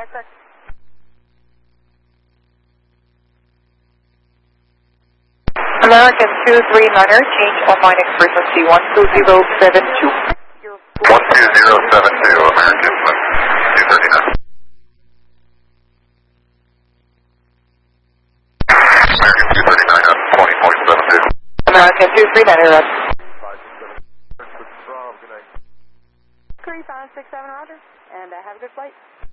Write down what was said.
Contact, sir. American 239er, change online frequency 12072. 12072, American 239. American 239 on 20.72. American 239er, 3567, Roger, and have a good flight.